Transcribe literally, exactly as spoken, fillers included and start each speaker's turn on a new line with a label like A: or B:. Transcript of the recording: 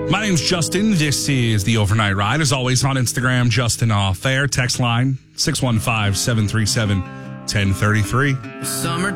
A: My name's Justin. This is The Overnight Ride. As always, on Instagram, Justin Off Air. Text line, six one five, seven three seven, one zero three three.
B: Summer